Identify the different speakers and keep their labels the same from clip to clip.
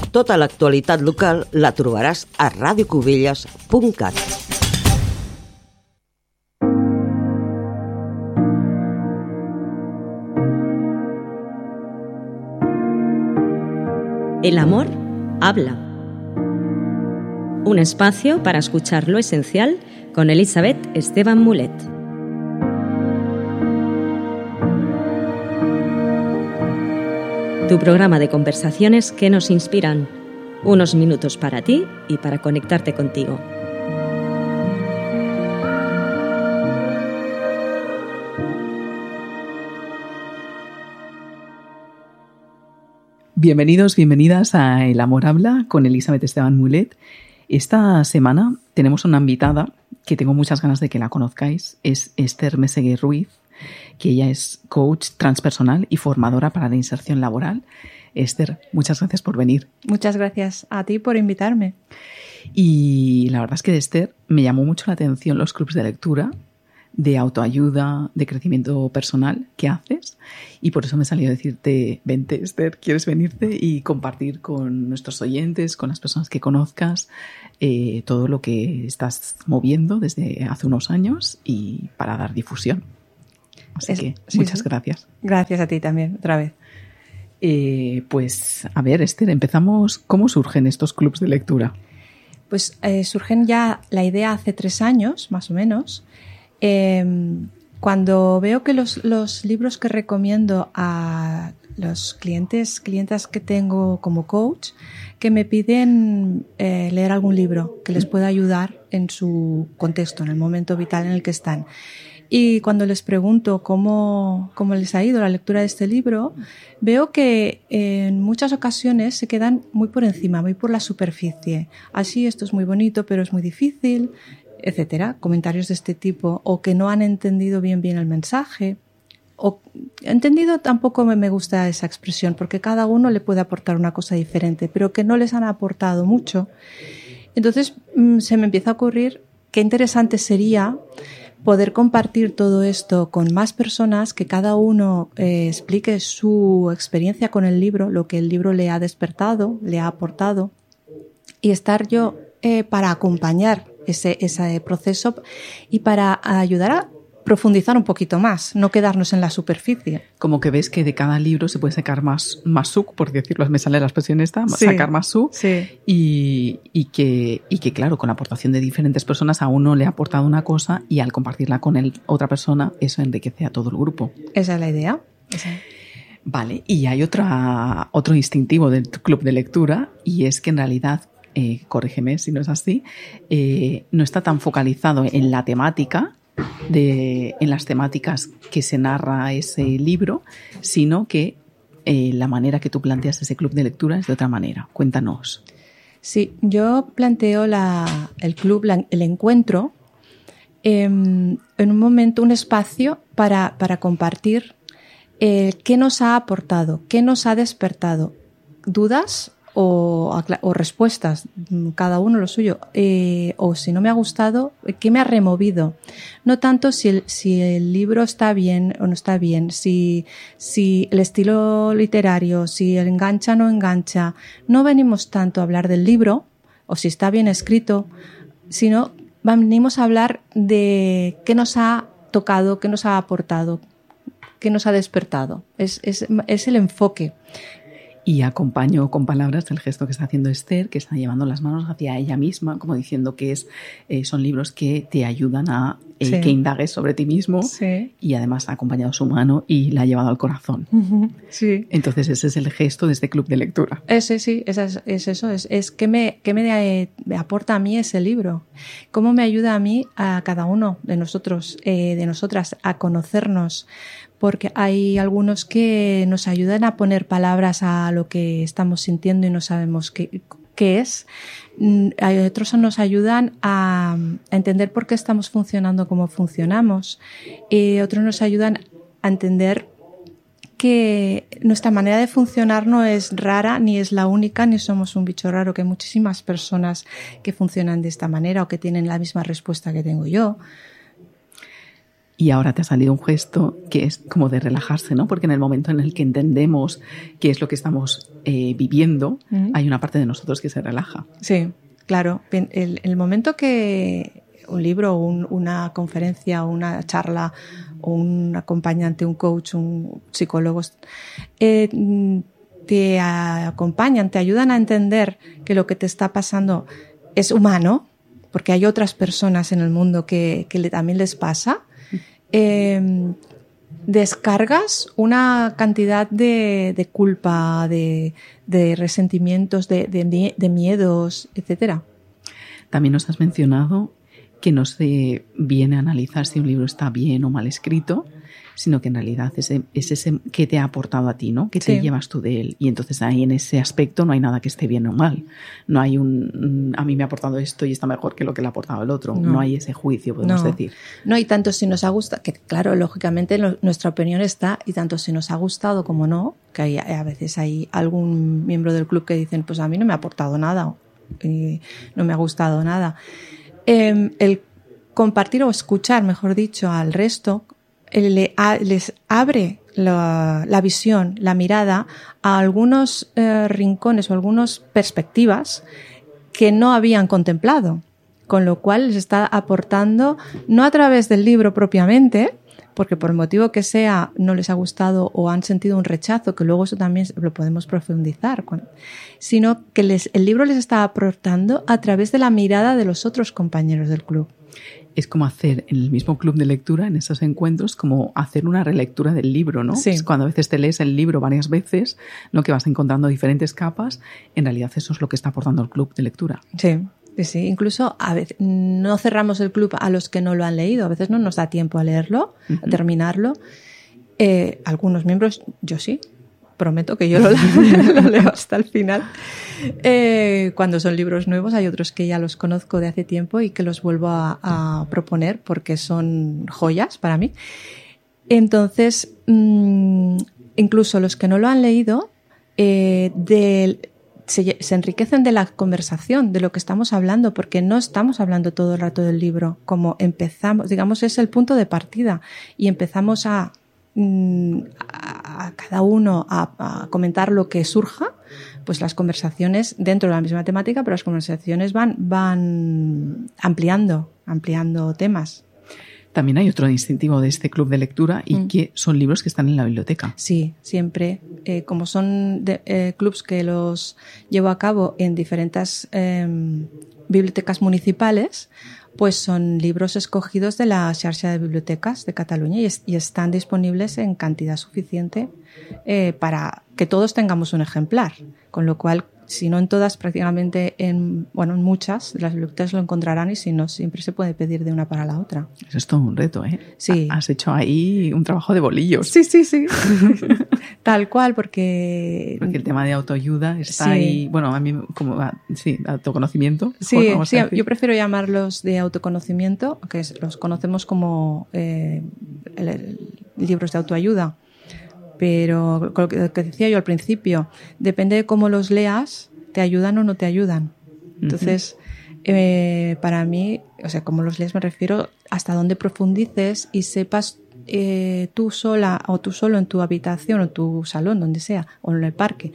Speaker 1: Tota l'actualitat local la trobaràs a radiocubelles.cat.
Speaker 2: El amor habla. Un espacio para escuchar lo esencial con Elizabeth Esteban Mulet. Tu programa de conversaciones que nos inspiran. Unos minutos para ti y para conectarte contigo.
Speaker 3: Bienvenidos, bienvenidas a El Amor Habla con Elizabeth Esteban Mulet. Esta semana tenemos una invitada que tengo muchas ganas de que la conozcáis. Es Esther Meseguer Ruiz, que ella es coach transpersonal y formadora para la inserción laboral. Esther, muchas gracias por venir.
Speaker 4: Muchas gracias a ti por invitarme.
Speaker 3: Y la verdad es que de Esther me llamó mucho la atención los clubs de lectura, de autoayuda, de crecimiento personal que haces, y por eso me salió a decirte, vente Esther, ¿quieres venirte y compartir con nuestros oyentes, con las personas que conozcas, todo lo que estás moviendo desde hace unos años y para dar difusión? Así que muchas gracias.
Speaker 4: Gracias a ti también, otra vez.
Speaker 3: Pues a ver, Esther, empezamos. ¿Cómo surgen estos clubs de lectura?
Speaker 4: Pues surgen ya la idea hace 3 años, más o menos. Cuando veo que los libros que recomiendo a los clientas que tengo como coach, que me piden leer algún libro que les pueda ayudar en su contexto, en el momento vital en el que están. Y cuando les pregunto cómo les ha ido la lectura de este libro, veo que en muchas ocasiones se quedan muy por encima, muy por la superficie. Así, esto es muy bonito, pero es muy difícil, etcétera. Comentarios de este tipo, o que no han entendido bien el mensaje. O entendido tampoco me gusta esa expresión, porque cada uno le puede aportar una cosa diferente, pero que no les han aportado mucho. Entonces se me empieza a ocurrir qué interesante sería poder compartir todo esto con más personas, que cada uno explique su experiencia con el libro, lo que el libro le ha despertado, le ha aportado, y estar yo para acompañar ese proceso y para ayudar a profundizar un poquito más, no quedarnos en la superficie.
Speaker 3: Como que ves que de cada libro se puede sacar más suc, por decirlo, me sale la expresión esta, sí, sacar más suc,
Speaker 4: sí.
Speaker 3: y que claro, con la aportación de diferentes personas a uno le ha aportado una cosa y al compartirla con otra persona, eso enriquece a todo el grupo.
Speaker 4: Esa es la idea.
Speaker 3: Vale, y hay otro distintivo del club de lectura, y es que en realidad, corrígeme si no es así, no está tan focalizado en la temática, en las temáticas que se narra ese libro, sino que la manera que tú planteas ese club de lectura es de otra manera. Cuéntanos.
Speaker 4: Sí, yo planteo el club, el encuentro, en un momento, un espacio para compartir qué nos ha aportado, qué nos ha despertado, dudas o respuestas, cada uno lo suyo, o si no me ha gustado, qué me ha removido. No tanto si el libro está bien o no está bien, si el estilo literario, si engancha o no engancha. No venimos tanto a hablar del libro o si está bien escrito, sino venimos a hablar de qué nos ha tocado, qué nos ha aportado, qué nos ha despertado. Es el enfoque.
Speaker 3: Y acompaño con palabras el gesto que está haciendo Esther, que está llevando las manos hacia ella misma, como diciendo que son libros que te ayudan a
Speaker 4: sí,
Speaker 3: que indagues sobre ti mismo,
Speaker 4: sí,
Speaker 3: y además ha acompañado su mano y la ha llevado al corazón.
Speaker 4: Sí.
Speaker 3: Entonces ese es el gesto de este club de lectura.
Speaker 4: Ese sí, es eso, es qué me aporta a mí ese libro, cómo me ayuda a mí, a cada uno de nosotros, de nosotras, a conocernos. Porque hay algunos que nos ayudan a poner palabras a lo que estamos sintiendo y no sabemos qué es. Hay otros que nos ayudan a entender por qué estamos funcionando como funcionamos. Otros nos ayudan a entender que nuestra manera de funcionar no es rara, ni es la única, ni somos un bicho raro, que hay muchísimas personas que funcionan de esta manera o que tienen la misma respuesta que tengo yo.
Speaker 3: Y ahora te ha salido un gesto que es como de relajarse, ¿no? Porque en el momento en el que entendemos qué es lo que estamos viviendo, hay una parte de nosotros que se relaja.
Speaker 4: Sí, claro. El momento que un libro, una conferencia, una charla, un acompañante, un coach, un psicólogo, te acompañan, te ayudan a entender que lo que te está pasando es humano, porque hay otras personas en el mundo que también les pasa, descargas una cantidad de culpa, de resentimientos, de miedos, etcétera.
Speaker 3: También nos has mencionado que no se viene a analizar si un libro está bien o mal escrito, sino que en realidad es ese que te ha aportado a ti, ¿no? Que te llevas tú de él. Y entonces ahí en ese aspecto no hay nada que esté bien o mal. No hay a mí me ha aportado esto y está mejor que lo que le ha aportado el otro. No hay ese juicio, podemos decir. No,
Speaker 4: y tanto si nos ha gustado, que claro, lógicamente nuestra opinión está, y tanto si nos ha gustado como no, que a veces hay algún miembro del club que dicen, pues a mí no me ha aportado nada, no me ha gustado nada. El compartir o escuchar, mejor dicho, al resto, les abre la visión, la mirada a algunos rincones o algunas perspectivas que no habían contemplado, con lo cual les está aportando, no a través del libro propiamente, porque por el motivo que sea no les ha gustado o han sentido un rechazo, que luego eso también lo podemos profundizar, sino que el libro les está aportando a través de la mirada de los otros compañeros del club.
Speaker 3: Es como hacer en el mismo club de lectura, en esos encuentros, como hacer una relectura del libro, ¿no?
Speaker 4: Sí.
Speaker 3: Es cuando a veces te lees el libro varias veces, ¿no? Que vas encontrando diferentes capas, en realidad eso es lo que está aportando el club de lectura.
Speaker 4: Sí. Sí, incluso a veces no cerramos el club a los que no lo han leído, a veces no nos da tiempo a leerlo, a terminarlo. Algunos miembros, yo sí, prometo que yo lo leo hasta el final. Cuando son libros nuevos, hay otros que ya los conozco de hace tiempo y que los vuelvo a proponer porque son joyas para mí. Entonces, incluso los que no lo han leído, se enriquecen de la conversación, de lo que estamos hablando, porque no estamos hablando todo el rato del libro, como empezamos, digamos, es el punto de partida, y empezamos a cada uno a comentar lo que surja, pues las conversaciones dentro de la misma temática, pero las conversaciones van ampliando temas.
Speaker 3: También hay otro distintivo de este club de lectura y que son libros que están en la biblioteca.
Speaker 4: Sí, siempre. Como son clubs que los llevo a cabo en diferentes bibliotecas municipales, pues son libros escogidos de la xarxa de bibliotecas de Cataluña y están disponibles en cantidad suficiente para que todos tengamos un ejemplar. Con lo cual, si no en todas, prácticamente en muchas de las bibliotecas lo encontrarán, y si no, siempre se puede pedir de una para la otra.
Speaker 3: Eso es todo un reto, ¿eh?
Speaker 4: Sí.
Speaker 3: Has hecho ahí un trabajo de bolillos.
Speaker 4: Sí. Tal cual, porque
Speaker 3: el tema de autoayuda está ahí, bueno, a mí autoconocimiento.
Speaker 4: Sí, yo prefiero llamarlos de autoconocimiento, que los conocemos como libros de autoayuda. Pero lo que decía yo al principio, depende de cómo los leas, te ayudan o no te ayudan. Entonces, para mí, o sea, como los lees me refiero hasta dónde profundices y sepas tú sola o tú solo en tu habitación o tu salón, donde sea, o en el parque,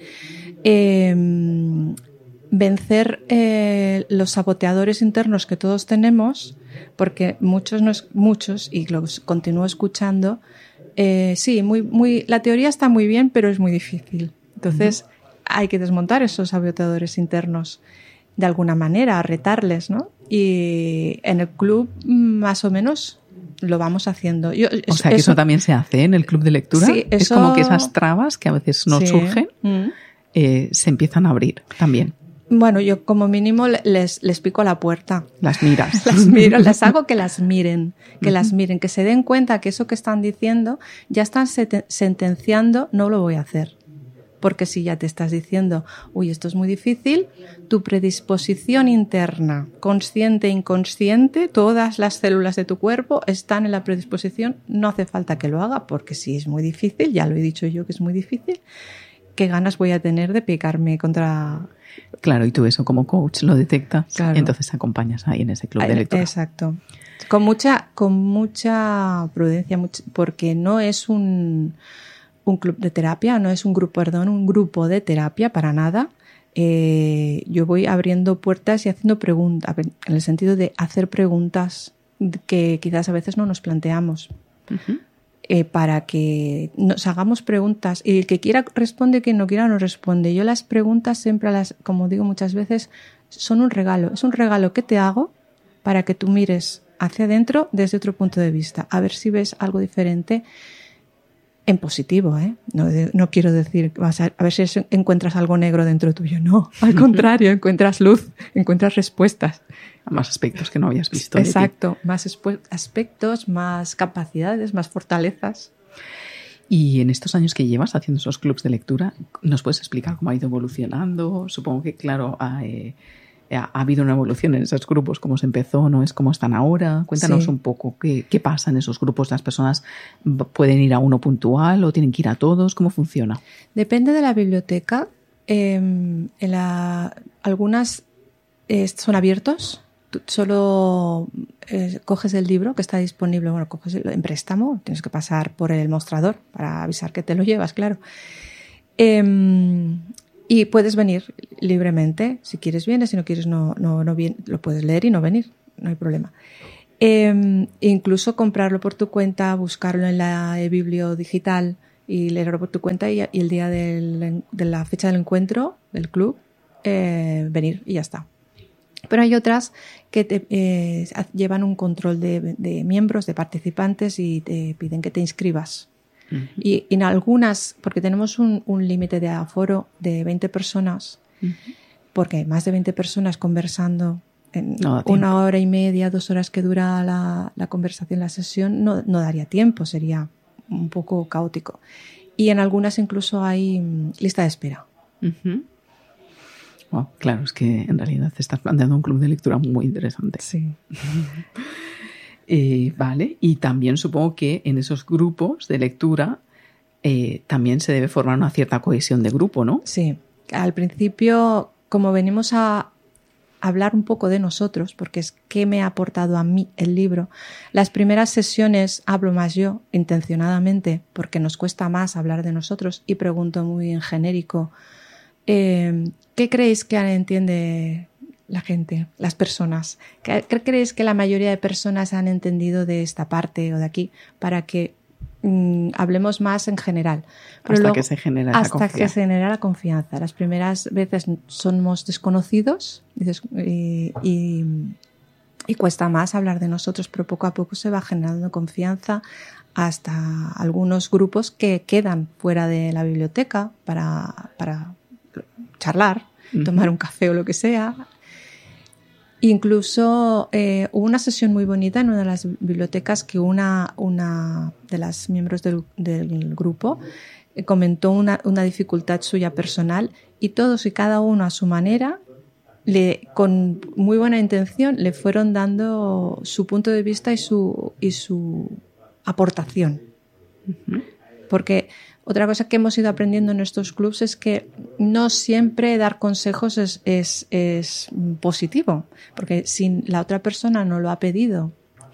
Speaker 4: vencer los saboteadores internos que todos tenemos, porque muchos, y los continúo escuchando, sí, la teoría está muy bien, pero es muy difícil. Entonces, hay que desmontar esos saboteadores internos de alguna manera, retarles, ¿no? Y en el club, más o menos, lo vamos haciendo.
Speaker 3: O sea, que eso también se hace en el club de lectura.
Speaker 4: Sí,
Speaker 3: es como que esas trabas que a veces nos surgen se empiezan a abrir también.
Speaker 4: Bueno, yo como mínimo les pico a la puerta.
Speaker 3: Las miras.
Speaker 4: Las miro, les hago que las miren, que se den cuenta que eso que están diciendo ya están sentenciando, no lo voy a hacer. Porque si ya te estás diciendo, uy, esto es muy difícil, tu predisposición interna, consciente e inconsciente, todas las células de tu cuerpo están en la predisposición, no hace falta que lo haga, porque si es muy difícil, ya lo he dicho yo que es muy difícil, ¿qué ganas voy a tener de picarme contra...?
Speaker 3: Claro, y tú eso como coach lo detectas, claro. Entonces acompañas ahí en ese club de lectura.
Speaker 4: Exacto. Con mucha prudencia, porque no es un un club de terapia, no es un grupo de terapia para nada. Yo voy abriendo puertas y haciendo preguntas, en el sentido de hacer preguntas que quizás a veces no nos planteamos. Uh-huh. Para que nos hagamos preguntas, y el que quiera responde, quien no quiera no responde. Yo las preguntas siempre, como digo muchas veces, son un regalo. Es un regalo que te hago para que tú mires hacia adentro desde otro punto de vista, a ver si ves algo diferente en positivo, ¿eh? No quiero decir a ver si encuentras algo negro dentro tuyo, no, al contrario, encuentras luz, encuentras respuestas.
Speaker 3: Más aspectos que no habías visto.
Speaker 4: Exacto, más aspectos, más capacidades, más fortalezas.
Speaker 3: Y en estos años que llevas haciendo esos clubs de lectura, ¿nos puedes explicar cómo ha ido evolucionando? Supongo que, claro, ha habido una evolución en esos grupos, cómo se empezó, no es cómo están ahora. Cuéntanos un poco qué pasa en esos grupos. ¿Las personas pueden ir a uno puntual o tienen que ir a todos? ¿Cómo funciona?
Speaker 4: Depende de la biblioteca. Algunas son abiertos. Tú solo coges el libro que está disponible, coges en préstamo, tienes que pasar por el mostrador para avisar que te lo llevas, claro. Y puedes venir libremente. Si quieres vienes, si no quieres no vienes. Lo puedes leer y no venir, no hay problema. Incluso comprarlo por tu cuenta, buscarlo en la biblio digital y leerlo por tu cuenta y el día de la fecha del encuentro del club venir y ya está. Pero hay otras que llevan un control de miembros, de participantes y te piden que te inscribas. Uh-huh. Y en algunas, porque tenemos un límite de aforo de 20 personas, uh-huh. Porque más de 20 personas conversando en una hora y media, 2 horas que dura la conversación, la sesión, no daría tiempo, sería un poco caótico. Y en algunas incluso hay lista de espera.
Speaker 3: Uh-huh. Wow, claro, es que en realidad te estás planteando un club de lectura muy interesante.
Speaker 4: Sí.
Speaker 3: Vale, y también supongo que en esos grupos de lectura también se debe formar una cierta cohesión de grupo, ¿no?
Speaker 4: Sí, al principio, como venimos a hablar un poco de nosotros, porque es qué me ha aportado a mí el libro, las primeras sesiones hablo más yo, intencionadamente, porque nos cuesta más hablar de nosotros y pregunto muy en genérico, ¿qué creéis que entiende la gente, las personas? ¿Qué creéis que la mayoría de personas han entendido de esta parte o de aquí? Para que hablemos más en general.
Speaker 3: Pero hasta que se genera la confianza.
Speaker 4: Hasta que se genera la confianza. Las primeras veces somos desconocidos y cuesta más hablar de nosotros, pero poco a poco se va generando confianza hasta algunos grupos que quedan fuera de la biblioteca para charlar, tomar un café o lo que sea. Incluso hubo una sesión muy bonita en una de las bibliotecas que una de las miembros del grupo comentó una dificultad suya personal y todos y cada uno a su manera, con muy buena intención, le fueron dando su punto de vista y su aportación. Uh-huh. Porque otra cosa que hemos ido aprendiendo en estos clubs es que no siempre dar consejos es positivo, porque si la otra persona no lo ha pedido,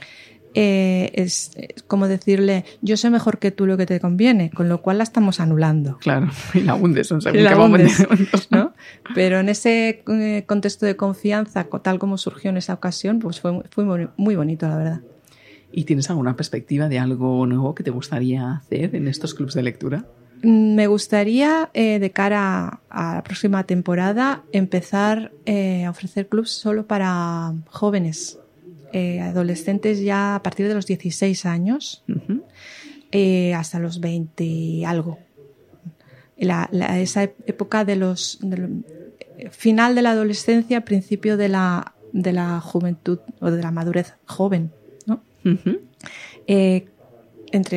Speaker 4: es como decirle yo sé mejor que tú lo que te conviene, con lo cual la estamos anulando.
Speaker 3: Claro, y la hundes un segundo,
Speaker 4: ¿no? Pero en ese contexto de confianza, tal como surgió en esa ocasión, pues fue muy bonito, la verdad.
Speaker 3: ¿Y tienes alguna perspectiva de algo nuevo que te gustaría hacer en estos clubs de lectura?
Speaker 4: Me gustaría, de cara a la próxima temporada, empezar a ofrecer clubs solo para jóvenes, adolescentes ya a partir de los 16 años, uh-huh. Hasta los 20 y algo. Esa época del final de la adolescencia, principio de la juventud o de la madurez joven, ¿no? Uh-huh. Entre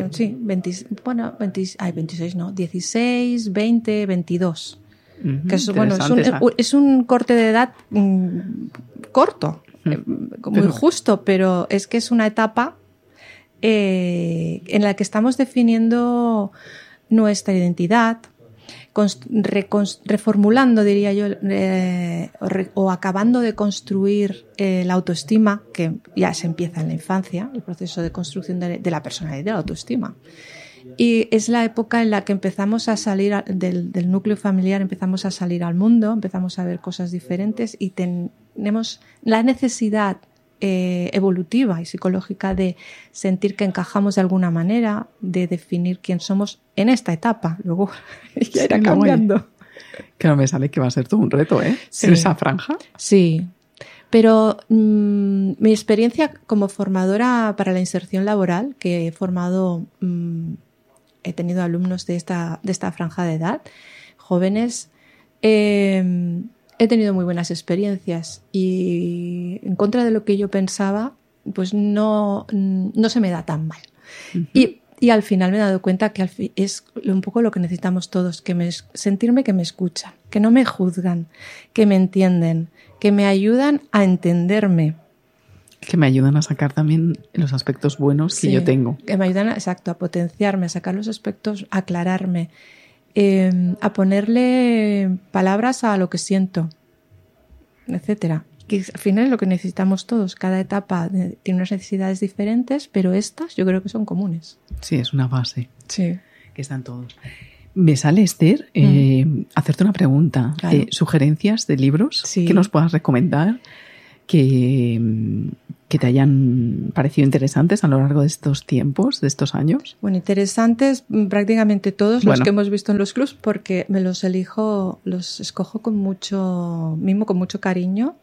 Speaker 4: 26 no, 16, 20, 22. Uh-huh. Que es un corte de edad corto, muy justo, pero es que es una etapa en la que estamos definiendo nuestra identidad, reformulando, diría yo, o acabando de construir la autoestima, que ya se empieza en la infancia, el proceso de construcción de la personalidad, de la autoestima. Y es la época en la que empezamos a salir del núcleo familiar, empezamos a salir al mundo, empezamos a ver cosas diferentes y tenemos la necesidad evolutiva y psicológica de sentir que encajamos de alguna manera, de definir quién somos en esta etapa. Luego ya irá cambiando.
Speaker 3: Claro, me sale que va a ser todo un reto, ¿eh?
Speaker 4: Sí.
Speaker 3: En esa franja.
Speaker 4: Sí. Pero mi experiencia como formadora para la inserción laboral, que he formado, he tenido alumnos de esta franja de edad, jóvenes, he tenido muy buenas experiencias y en contra de lo que yo pensaba, pues no se me da tan mal. Uh-huh. Y al final me he dado cuenta que es un poco lo que necesitamos todos, sentirme que me escuchan, que no me juzgan, que me entienden, que me ayudan a entenderme.
Speaker 3: Que me ayudan a sacar también los aspectos buenos que yo tengo.
Speaker 4: Que me ayudan, exacto, a potenciarme, a sacar los aspectos, a aclararme, a ponerle palabras a lo que siento, etcétera. Que al final es lo que necesitamos todos. Cada etapa tiene unas necesidades diferentes, pero estas yo creo que son comunes.
Speaker 3: Sí, es una base.
Speaker 4: Sí.
Speaker 3: Que están todos. Me sale, Esther, hacerte una pregunta.
Speaker 4: Claro.
Speaker 3: ¿Sugerencias de libros
Speaker 4: sí.
Speaker 3: que nos puedas recomendar que te hayan parecido interesantes a lo largo de estos tiempos, de estos años?
Speaker 4: Bueno, interesantes prácticamente todos los que hemos visto en los clubs, porque me los escojo con mucho mimo, con mucho cariño.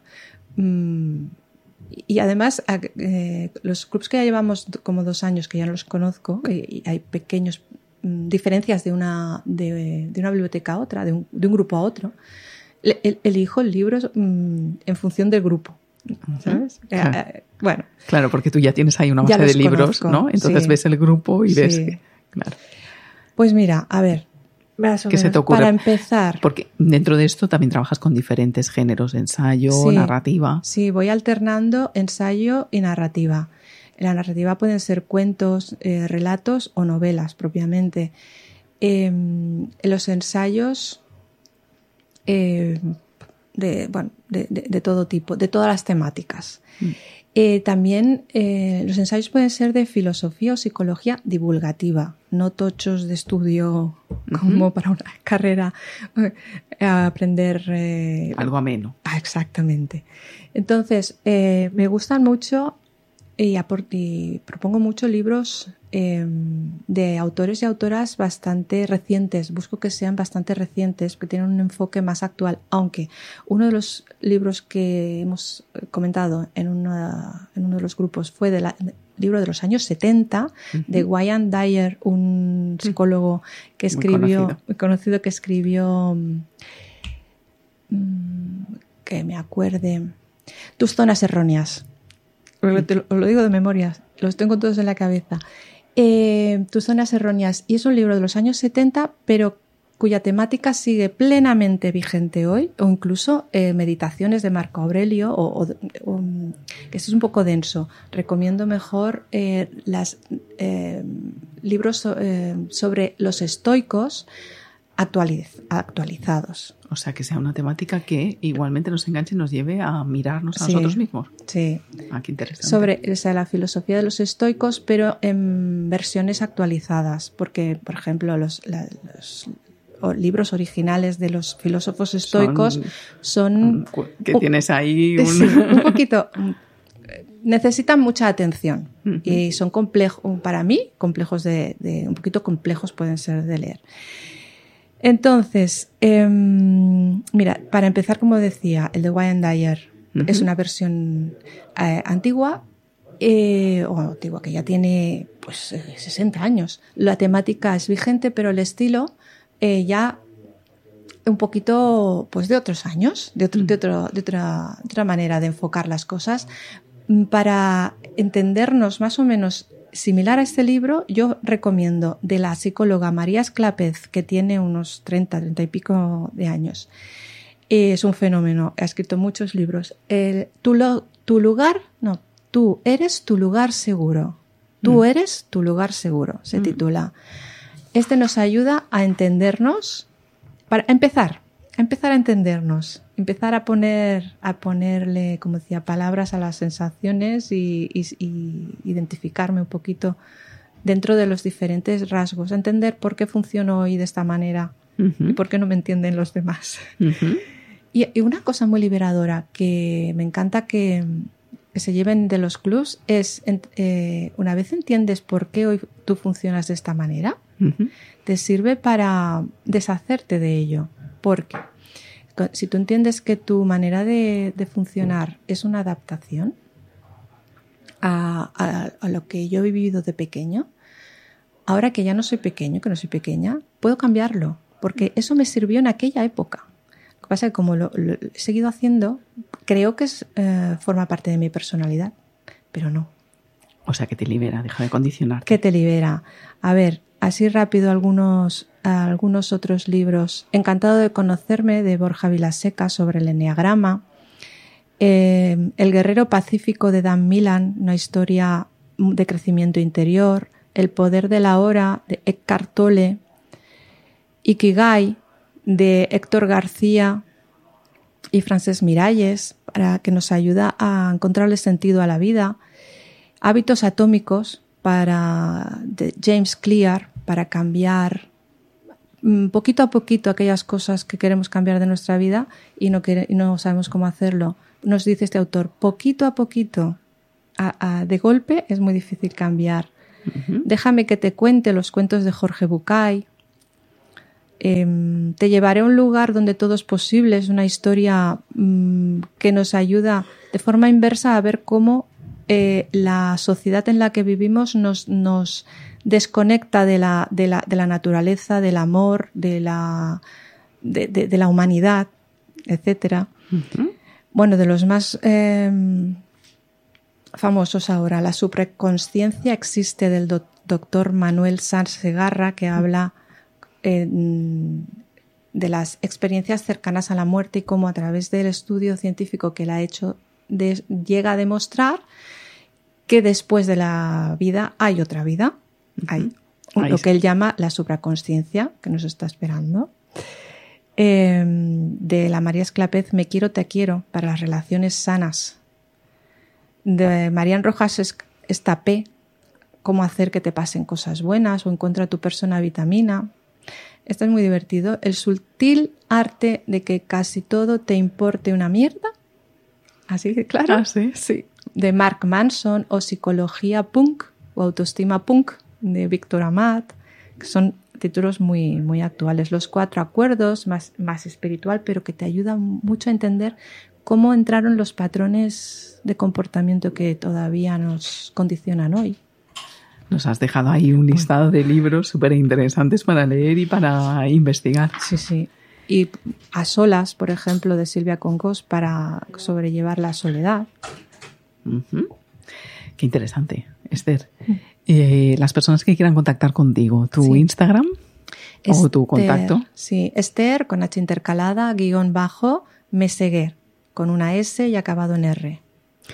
Speaker 4: Y además los clubs que ya llevamos como 2 años, que ya los conozco, y hay pequeñas diferencias de una biblioteca a otra, de un grupo a otro. Elijo libros en función del grupo, ¿sabes?
Speaker 3: Claro.
Speaker 4: Bueno,
Speaker 3: claro, porque tú ya tienes ahí una base de libros,
Speaker 4: conozco,
Speaker 3: ¿no? Entonces
Speaker 4: sí.
Speaker 3: ves el grupo y ves que,
Speaker 4: claro. Pues mira, a ver, más o
Speaker 3: ¿qué
Speaker 4: menos,
Speaker 3: se te ocurre?
Speaker 4: para empezar.
Speaker 3: Porque dentro de esto también trabajas con diferentes géneros, ensayo, narrativa.
Speaker 4: Sí, voy alternando ensayo y narrativa. La narrativa pueden ser cuentos, relatos o novelas propiamente. Los ensayos de todo tipo, de todas las temáticas. También los ensayos pueden ser de filosofía o psicología divulgativa, no tochos de estudio como para una carrera a aprender
Speaker 3: algo ameno.
Speaker 4: Exactamente. Entonces, me gustan mucho y propongo mucho libros de autores y autoras bastante recientes. Busco que sean bastante recientes, que tienen un enfoque más actual, aunque uno de los libros que hemos comentado en uno de los grupos fue del libro de los años 70 de Wayne Dyer, un psicólogo que escribió, muy conocido, que escribió que me acuerde, Tus zonas erróneas. Os lo digo de memoria, los tengo todos en la cabeza. Tus zonas erróneas. Y es un libro de los años 70, pero cuya temática sigue plenamente vigente hoy, o incluso meditaciones de Marco Aurelio, que es un poco denso. Recomiendo mejor libros sobre los estoicos actualizados.
Speaker 3: O sea, que sea una temática que igualmente nos enganche y nos lleve a mirarnos a nosotros mismos.
Speaker 4: Sí.
Speaker 3: Qué interesante.
Speaker 4: Sobre la filosofía de los estoicos, pero en versiones actualizadas. Porque, por ejemplo, los libros originales de los filósofos estoicos son
Speaker 3: que tienes ahí
Speaker 4: sí, un poquito... necesitan mucha atención. Y son complejos, para mí, complejos un poquito complejos pueden ser de leer. Entonces, mira, para empezar, como decía, el de Wayne Dyer es una versión antigua, que ya tiene pues 60 años. La temática es vigente, pero el estilo ya un poquito pues de otros años, de otra manera de enfocar las cosas. Para entendernos más o menos similar a este libro, yo recomiendo de la psicóloga María Esclápez, que tiene unos 30 y pico de años. Es un fenómeno, ha escrito muchos libros. Tú eres tu lugar seguro. Tú eres tu lugar seguro, se titula. Este nos ayuda a entendernos, para empezar a entendernos, empezar a ponerle, como decía, palabras a las sensaciones y identificarme un poquito dentro de los diferentes rasgos, entender por qué funciono hoy de esta manera y por qué no me entienden los demás. Y una cosa muy liberadora que me encanta que se lleven de los clubs es, una vez entiendes por qué hoy tú funcionas de esta manera, te sirve para deshacerte de ello. Porque si tú entiendes que tu manera de funcionar es una adaptación a lo que yo he vivido de pequeño, ahora que ya no soy pequeño, que no soy pequeña, puedo cambiarlo, porque eso me sirvió en aquella época. Lo que pasa es que como lo he seguido haciendo, creo que forma parte de mi personalidad, pero no.
Speaker 3: O sea, que te libera, deja de condicionarte.
Speaker 4: Que te libera. A ver, así rápido algunos otros libros. Encantado de conocerme, de Borja Vilaseca, sobre el eneagrama. El guerrero pacífico, de Dan Millan, una historia de crecimiento interior. El poder de la hora, de Eckhart Tolle. Ikigai, de Héctor García y Francesc Miralles, para que nos ayuda a encontrarle sentido a la vida. Hábitos atómicos, de James Clear, para cambiar poquito a poquito aquellas cosas que queremos cambiar de nuestra vida y no sabemos cómo hacerlo. Nos dice este autor, poquito a poquito, de golpe es muy difícil cambiar. Déjame que te cuente los cuentos de Jorge Bucay. Te llevaré a un lugar donde todo es posible. Es una historia que nos ayuda de forma inversa a ver cómo la sociedad en la que vivimos nos desconecta de la naturaleza, del amor, de la humanidad, etcétera. Bueno, de los más famosos ahora, La supraconsciencia existe, del doctor Manuel Sanz Segarra, que habla de las experiencias cercanas a la muerte y cómo a través del estudio científico que él ha hecho llega a demostrar que después de la vida hay otra vida. Hay lo que él llama la supraconsciencia, que nos está esperando. De la María Esclapez, Me quiero, te quiero, para las relaciones sanas. De Marian Rojas Estapé, Cómo hacer que te pasen cosas buenas, o Encuentra tu persona vitamina. Esto es muy divertido. El sutil arte de que casi todo te importe una mierda. Así que claro.
Speaker 3: Ah, ¿sí?
Speaker 4: Sí. De Mark Manson, o Psicología Punk, o Autoestima Punk, de Víctor Amat, que son títulos muy, muy actuales. Los 4 acuerdos, más espiritual, pero que te ayudan mucho a entender cómo entraron los patrones de comportamiento que todavía nos condicionan hoy.
Speaker 3: Nos has dejado ahí un listado de libros súper interesantes para leer y para investigar.
Speaker 4: Sí, sí. Y A solas, por ejemplo, de Silvia Congos, para sobrellevar la soledad.
Speaker 3: Qué interesante, Esther. Las personas que quieran contactar contigo, ¿tu Instagram o tu contacto?
Speaker 4: Sí, Esther, con H intercalada, _ Meseguer, con una S y acabado en R.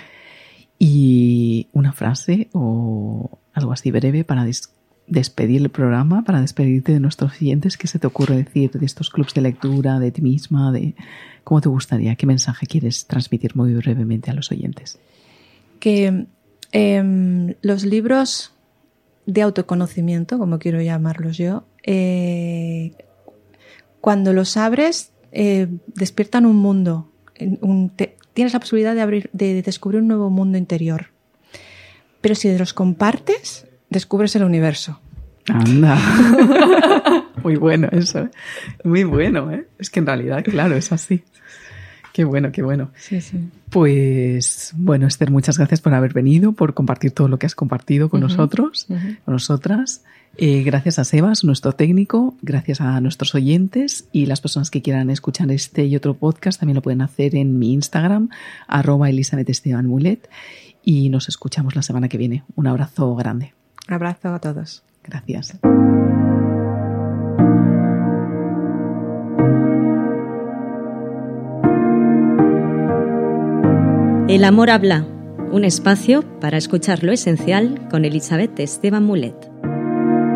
Speaker 3: Y una frase o algo así breve para despedir el programa, para despedirte de nuestros siguientes. ¿Qué se te ocurre decir de estos clubs de lectura, de ti misma, de cómo te gustaría? ¿Qué mensaje quieres transmitir muy brevemente a los oyentes?
Speaker 4: Que los libros de autoconocimiento, como quiero llamarlos yo, cuando los abres, despiertan un mundo. Tienes la posibilidad de descubrir un nuevo mundo interior. Pero si los compartes, descubres el universo.
Speaker 3: Anda. Muy bueno eso, ¿eh? Muy bueno, ¿eh? Es que en realidad, claro, es así. Qué bueno, qué bueno.
Speaker 4: Sí, sí.
Speaker 3: Pues, bueno, Esther, muchas gracias por haber venido, por compartir todo lo que has compartido con nosotros, con nosotras. Gracias a Sebas, nuestro técnico, gracias a nuestros oyentes, y las personas que quieran escuchar este y otro podcast también lo pueden hacer en mi Instagram, @ElisabethEstebanMulet, y nos escuchamos la semana que viene. Un abrazo grande.
Speaker 4: Un abrazo a todos.
Speaker 3: Gracias.
Speaker 2: El amor habla, un espacio para escuchar lo esencial con Elisabeth Esteban Mulet.